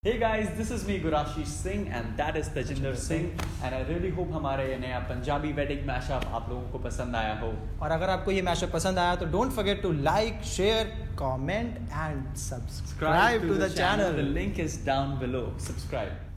Hey guys, this is me Gurashish Singh and that is Tajinder Singh and I really hope हमारा ये नया Punjabi wedding mashup आप लोगों को पसंद आया हो। और अगर आपको ये मैशअप पसंद आया तो don't forget to like, share, comment and subscribe to the channel. The link is down below. Subscribe.